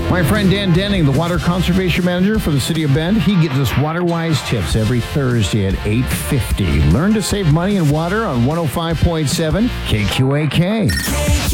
My friend Dan Denning, the Water Conservation Manager for the City of Bend, he gives us WaterWise tips every Thursday at 8:50. Learn to save money in water on 105.7 KQAK.